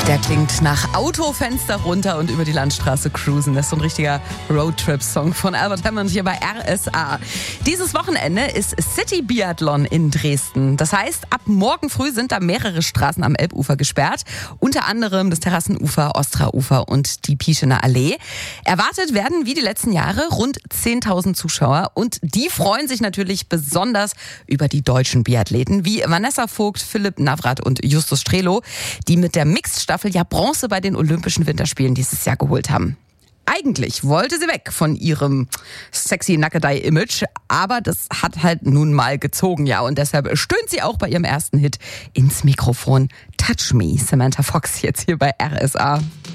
Der klingt nach Autofenster runter und über die Landstraße cruisen. Das ist so ein richtiger Roadtrip-Song von Albert Hammond hier bei RSA. Dieses Wochenende ist City Biathlon in Dresden. Das heißt, ab morgen früh sind da mehrere Straßen am Elbufer gesperrt. Unter anderem das Terrassenufer, Ostraufer und die Pieschener Allee. Erwartet werden, wie die letzten Jahre, rund 10.000 Zuschauer. Und die freuen sich natürlich besonders über die deutschen Biathleten, wie Vanessa Vogt, Philipp Navrat und Justus Strelo, die mit der Mixed-Staffel ja Bronze bei den Olympischen Winterspielen dieses Jahr geholt haben. Eigentlich wollte sie weg von ihrem sexy Nackedei-Image, aber das hat halt nun mal gezogen, ja. Und deshalb stöhnt sie auch bei ihrem ersten Hit ins Mikrofon. Touch Me, Samantha Fox jetzt hier bei RSA.